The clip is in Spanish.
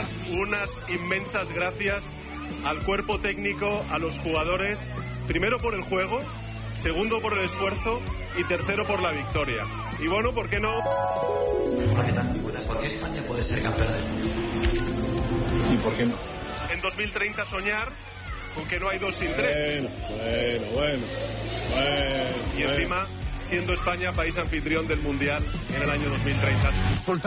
dar unas inmensas gracias al cuerpo técnico, a los jugadores, primero por el juego, segundo por el esfuerzo y tercero por la victoria. Y bueno, ¿por qué no? Hola, ¿qué tal? Muy buenas. ¿Por qué España puede ser campeona del mundo? ¿Y por qué no? En 2030 soñar con que no hay 2 sin 3. Bueno. Y encima, siendo España país anfitrión del Mundial en el año 2030.